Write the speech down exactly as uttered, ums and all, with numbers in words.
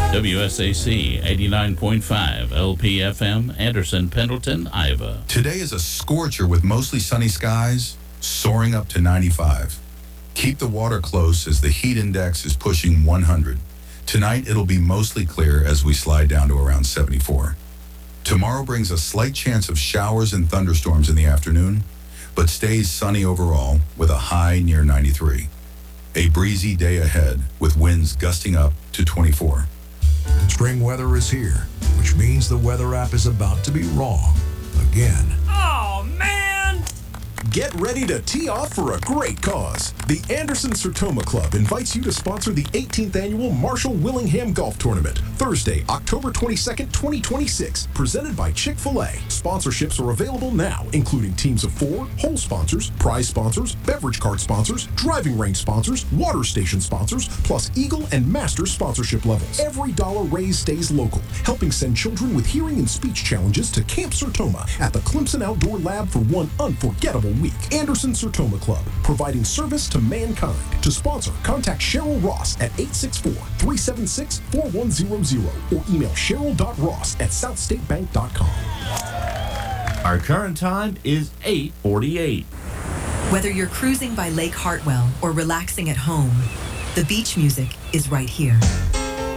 W S A C eighty-nine point five L P F M, Anderson, Pendleton, Iowa. Today is a scorcher with mostly sunny skies, soaring up to ninety-five. Keep the water close as the heat index is pushing one hundred. Tonight, it'll be mostly clear as we slide down to around seventy-four. Tomorrow brings a slight chance of showers and thunderstorms in the afternoon, but stays sunny overall with a high near ninety-three. A breezy day ahead with winds gusting up to twenty-four. Spring weather is here, which means the weather app is about to be wrong again. Oh, man! Get ready to tee off for a great cause. The Anderson Sertoma Club invites you to sponsor the eighteenth Annual Marshall Willingham Golf Tournament, Thursday, October twenty-second, twenty twenty-six, presented by Chick-fil-A. Sponsorships are available now, including teams of four, hole sponsors, prize sponsors, beverage cart sponsors, driving range sponsors, water station sponsors, plus Eagle and Master sponsorship levels. Every dollar raised stays local, helping send children with hearing and speech challenges to Camp Sertoma at the Clemson Outdoor Lab for one unforgettable week. Anderson Sertoma Club, providing service to mankind. To sponsor, contact Cheryl Ross at eight six four, three seven six, four one zero zero or email cheryl dot ross at south state bank dot com. Our current time is eight forty-eight. Whether you're cruising by Lake Hartwell or relaxing at home, the beach music is right here.